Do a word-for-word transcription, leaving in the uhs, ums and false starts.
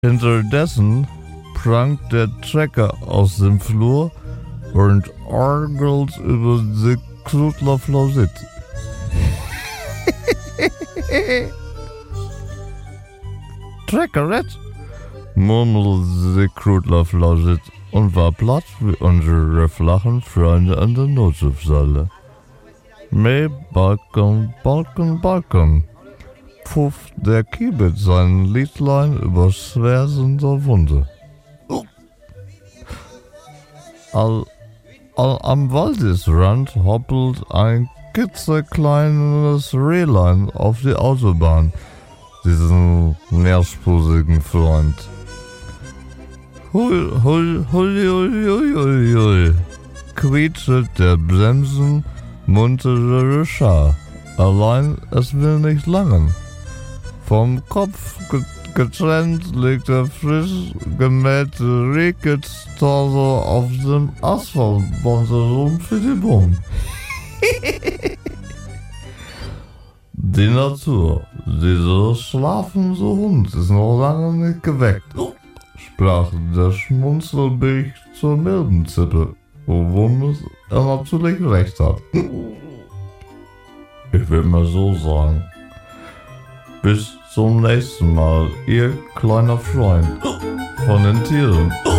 Hinterdessen prangt der Trecker aus dem Flur und orgelt über die Krudlerflausit. Trackerett, murmelte die Krudlerflausit und war platt wie unsere flachen Freunde an der Notschiffsäule. Meh, Balkon, Balkon, Balkon, pfufft der Kiebitz sein Liedlein über Schwersen der Wunde. All, all am Waldesrand hoppelt ein kitzekleines Rehlein auf die Autobahn, diesen mehrspusigen Freund. Hui, hui, hui, hui, hui, hui, hui, quietschet der Bremsen muntere Schar. Allein es will nicht langen. Vom Kopf getrennt liegt der frisch gemähte Rehkitz-Torso auf dem Asphaltbonterum für die Bumm. Die Natur, dieser schlafende Hund ist noch lange nicht geweckt, sprach der Schmunzelbild zur milden Zippe, womit er natürlich recht hat. Ich will mal so sagen. Bis zum nächsten Mal, ihr kleiner Freund von den Tieren.